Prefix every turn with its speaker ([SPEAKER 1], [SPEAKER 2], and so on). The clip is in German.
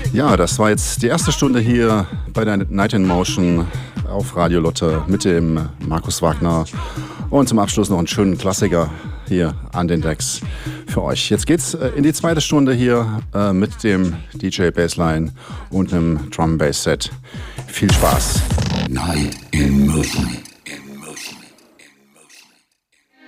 [SPEAKER 1] Ja, das war jetzt die erste Stunde hier bei der Night in Motion auf Radio Lotte mit dem Markus Wagner und zum Abschluss noch einen schönen Klassiker hier an den Decks für euch. Jetzt geht's in die zweite Stunde hier mit dem DJ Bassline und einem Drum Bass Set. Viel Spaß.
[SPEAKER 2] Night in Motion.